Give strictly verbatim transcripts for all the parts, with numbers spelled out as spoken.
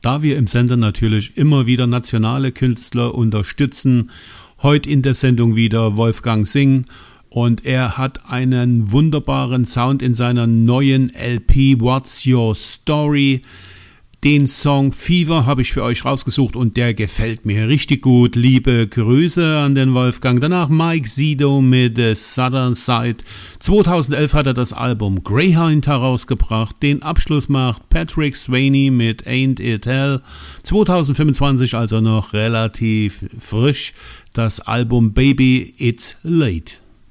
Da wir im Sender natürlich immer wieder nationale Künstler unterstützen, heute in der Sendung wieder Wolfgang Singh, und er hat einen wunderbaren Sound in seiner neuen L P What's Your Story. Den Song Fever habe ich für euch rausgesucht und der gefällt mir richtig gut. Liebe Grüße an den Wolfgang. Danach Mike Sido mit The Southern Side. zweitausendelf hat er das Album Greyhound herausgebracht. Den Abschluss macht Patrick Swayze mit Ain't It Hell. zweitausendfünfundzwanzig, also noch relativ frisch, das Album Baby It's Late.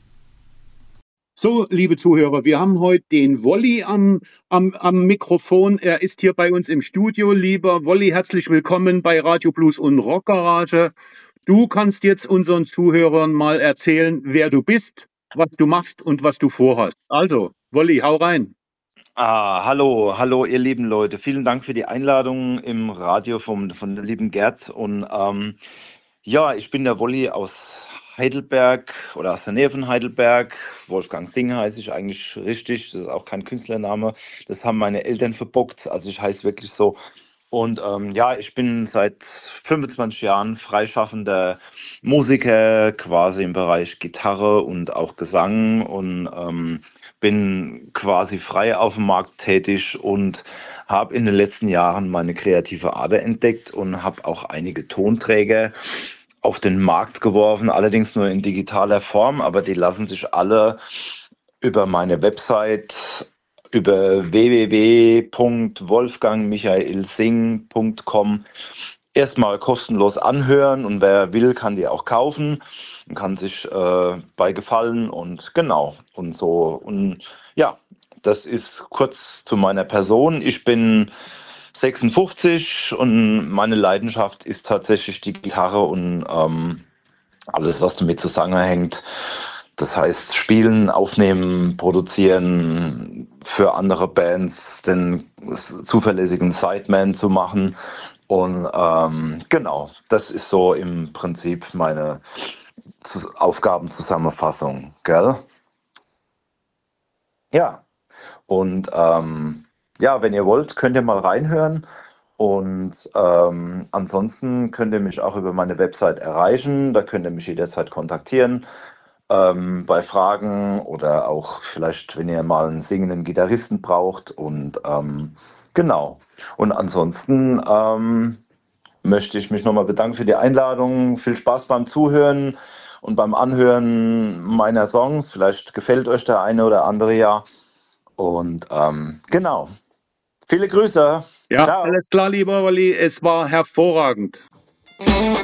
So, liebe Zuhörer, wir haben heute den Wolli am, am, am Mikrofon. Er ist hier bei uns im Studio. Lieber Wolli, herzlich willkommen bei Radio Blues und Rock Garage. Du kannst jetzt unseren Zuhörern mal erzählen, wer du bist, was du machst und was du vorhast. Also, Wolli, hau rein. Ah, hallo, hallo, ihr lieben Leute. Vielen Dank für die Einladung im Radio vom, von der lieben Gerd. Und ähm, ja, ich bin der Wolli aus Heidelberg oder aus der Nähe von Heidelberg. Wolfgang Singh heiße ich eigentlich richtig. Das ist auch kein Künstlername. Das haben meine Eltern verbockt. Also ich heiße wirklich so. Und ähm, ja, ich bin seit fünfundzwanzig Jahren freischaffender Musiker, quasi im Bereich Gitarre und auch Gesang, und ähm, bin quasi frei auf dem Markt tätig und habe in den letzten Jahren meine kreative Ader entdeckt und habe auch einige Tonträger auf den Markt geworfen, allerdings nur in digitaler Form, aber die lassen sich alle über meine Website, über w w w punkt wolfgang michael singh punkt com erstmal kostenlos anhören, und wer will, kann die auch kaufen und kann sich äh, bei gefallen, und genau, und so. Und ja, das ist kurz zu meiner Person. Ich bin sechsundfünfzig und meine Leidenschaft ist tatsächlich die Gitarre und ähm, alles, was damit zusammenhängt. Das heißt, spielen, aufnehmen, produzieren, für andere Bands den zuverlässigen Sideman zu machen. Und ähm, genau, das ist so im Prinzip meine Aufgabenzusammenfassung, gell? Ja, und ähm, ja, wenn ihr wollt, könnt ihr mal reinhören, und ähm, ansonsten könnt ihr mich auch über meine Website erreichen. Da könnt ihr mich jederzeit kontaktieren ähm, bei Fragen oder auch vielleicht, wenn ihr mal einen singenden Gitarristen braucht, und ähm, genau. Und ansonsten ähm, möchte ich mich nochmal bedanken für die Einladung. Viel Spaß beim Zuhören und beim Anhören meiner Songs. Vielleicht gefällt euch der eine oder andere ja. Und ähm, genau. Viele Grüße. Ja, Ciao. alles klar, lieber Wolli. Es war hervorragend.